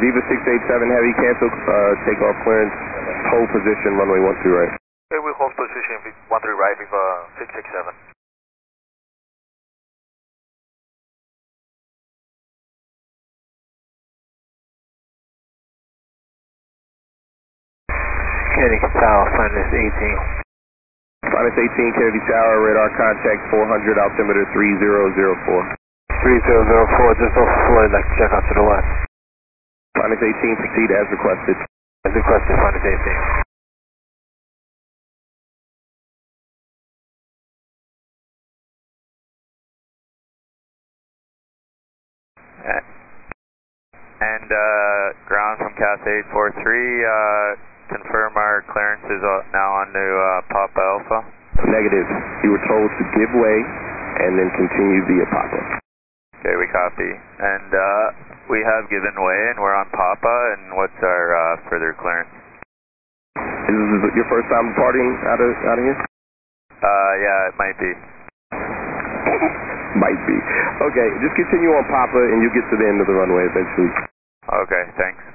Viva 687 Heavy, cancel takeoff clearance, hold position, runway 12 right. Okay, we hold position 13 right, Viva 687. Kennedy Tower, minus 18. Minus 18, Kennedy Tower, radar contact 400, altimeter 3004. 3004, just off Floyd, like to check out to the left. Minus 18, proceed as requested. As requested, minus 18. And ground from CAS 843, confirm our clearance is now on to Papa Alpha. Negative. You were told to give way and then continue via Papa. Okay, we copy. And we have given way and we're on Papa, and what's our further clearance? Is this your first time departing out of here? Yeah, it might be. Might be. Okay, just continue on Papa and you'll get to the end of the runway eventually. Okay, thanks.